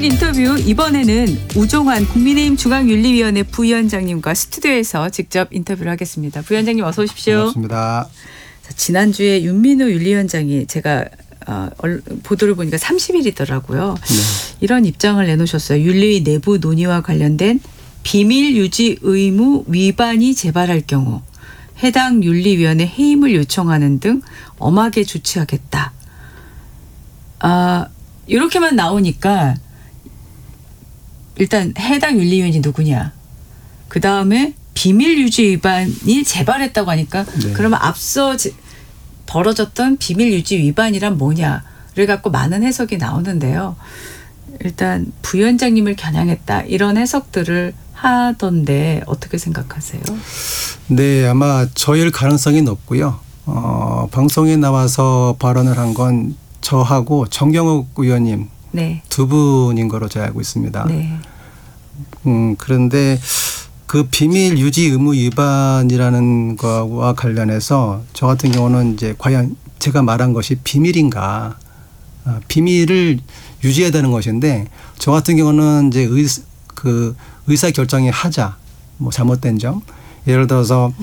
전국 인터뷰 이번에는 우종환 국민의힘 중앙윤리위원회 부위원장님과 스튜디오에서 직접 인터뷰를 하겠습니다. 부위원장님 어서 오십시오. 반갑습니다. 자, 지난주에 윤민호 윤리위원장이 제가 보도를 보니까 30일이더라고요. 네. 이런 입장을 내놓으셨어요. 윤리위 내부 논의와 관련된 비밀 유지 의무 위반이 재발할 경우 해당 윤리위원회 해임을 요청하는 등 엄하게 조치하겠다. 이렇게만 나오니까 일단 해당 윤리위원이 누구냐. 그다음에 비밀 유지 위반이 재발했다고 하니까 네. 그러면 앞서 벌어졌던 비밀 유지 위반이란 뭐냐를 갖고 많은 해석이 나오는데요. 일단 부위원장님을 겨냥했다 이런 해석들을 하던데 어떻게 생각하세요? 네, 아마 저일 가능성이 높고요. 방송에 나와서 발언을 한 건 저하고 정경욱 의원님 네. 두 분인 거로 제가 알고 있습니다. 네. 그런데 그 비밀 유지 의무 위반이라는 거와 관련해서 저 같은 경우는 이제 과연 제가 말한 것이 비밀인가, 비밀을 유지해야 되는 것인데 저 같은 경우는 이제 의사 결정이 하자, 뭐 잘못된 점, 예를 들어서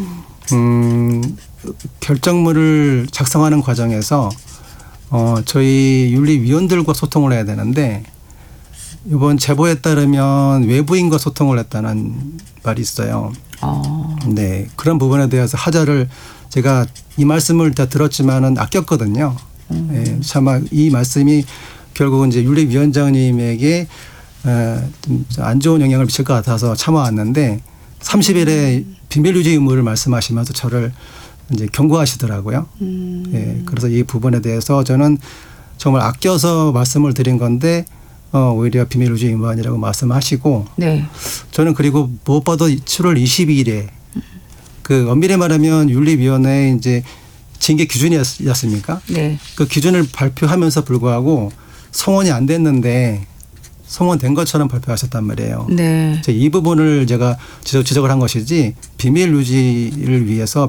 결정문을 작성하는 과정에서 저희 윤리위원들과 소통을 해야 되는데 이번 제보에 따르면 외부인과 소통을 했다는 말이 있어요. 네, 그런 부분에 대해서 하자를 제가 이 말씀을 다 들었지만은 아꼈거든요. 네, 차마 이 말씀이 결국은 이제 윤리위원장님에게 좀 안 좋은 영향을 미칠 것 같아서 참아왔는데 30일에 비밀 유지 의무를 말씀하시면서 저를 이제 경고하시더라고요. 예, 그래서 이 부분에 대해서 저는 정말 아껴서 말씀을 드린 건데 오히려 비밀 유지 의무안이라고 말씀하시고 네. 저는 그리고 무엇보다 7월 22일에 그 엄밀히 말하면 윤리위원회 이제 징계 기준이었습니까? 네. 그 기준을 발표하면서 불구하고 성원이 안 됐는데 성원된 것처럼 발표하셨단 말이에요. 네. 이 부분을 제가 지적을 한 것이지 비밀 유지를 위해서